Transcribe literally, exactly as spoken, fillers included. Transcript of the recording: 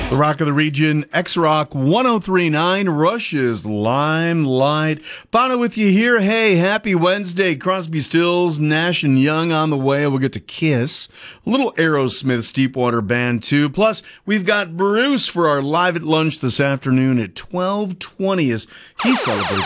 The Rock of the Region, X-Rock one oh three point nine, Rush's Limelight. Bono with you here. Hey, happy Wednesday. Crosby, Stills, Nash and Young on the way. We'll get to Kiss. A little Aerosmith, Steepwater Band, too. Plus, we've got Bruce for our Live at Lunch this afternoon at twelve twenty as he celebrates